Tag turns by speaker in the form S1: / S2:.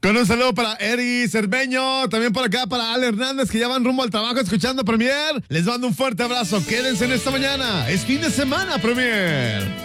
S1: Con un saludo para Eri Cermeño, también por acá para Ale Hernández, que ya van rumbo al trabajo escuchando Premier. Les mando un fuerte abrazo, quédense en esta mañana, es fin de semana Premier.